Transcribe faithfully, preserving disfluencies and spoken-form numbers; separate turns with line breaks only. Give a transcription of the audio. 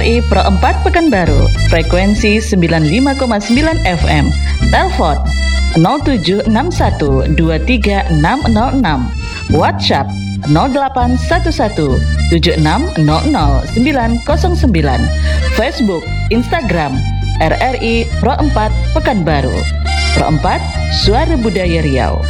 I Pro empat Pekanbaru, frekuensi sembilan puluh lima koma sembilan F M. Telepon nol tujuh enam satu dua tiga enam nol enam. WhatsApp nol delapan satu satu tujuh enam nol nol sembilan nol sembilan. Facebook, Instagram R R I Pro empat Pekanbaru. Pro empat, Suara Budaya Riau.